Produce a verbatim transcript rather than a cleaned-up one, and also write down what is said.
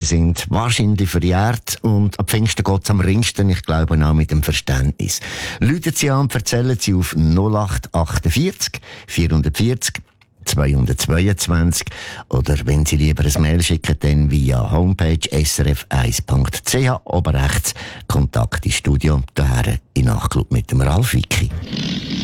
sind wahrscheinlich verjährt und ab Pfingsten geht es am ringsten, ich glaube auch mit dem Verständnis. Läuten Sie an und erzählen Sie auf null acht achtundvierzig vierhundertvierzig zweihundertzweiundzwanzig oder wenn Sie lieber ein Mail schicken, dann via Homepage s r f eins punkt c h, oben rechts Kontakt ins Studio, daher in Nachklub mit dem Ralf Wicki.